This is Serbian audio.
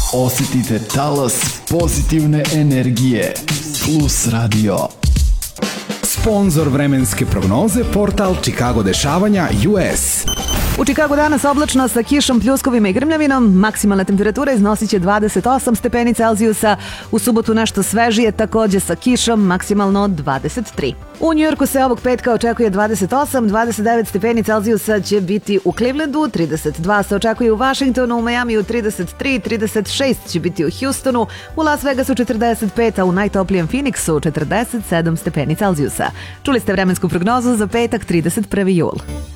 Osjetite talas pozitivne energije. Plus Radio. Sponzor vremenske prognoze, portal Chicago dešavanja US. U Chicagu danas oblačno sa kišom, pljuskovima i grmljavinom. Maksimalna temperatura iznosit će 28 stepeni Celzijusa. U subotu nešto svežije, takođe sa kišom, maksimalno 23. U Njujorku se ovog petka očekuje 28, 29 stepeni Celzijusa će biti u Clevelandu, 32 se očekuje u Washingtonu, u Majamiju 33, 36 će biti u Houstonu, u Las Vegasu 45, a u najtoplijem Phoenixu 47 stepeni Celzijusa. Čuli ste vremensku prognozu za petak 31. jul.